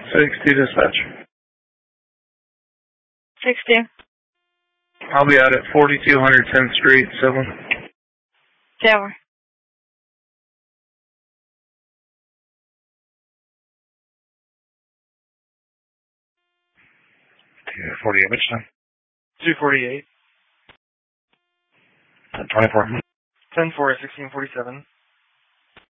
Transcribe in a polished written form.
62 dispatch. 62. I'll be out at 4200 10th Street, Sylvan. Tower. 248, which time? 248. 24. 10-4, 1647.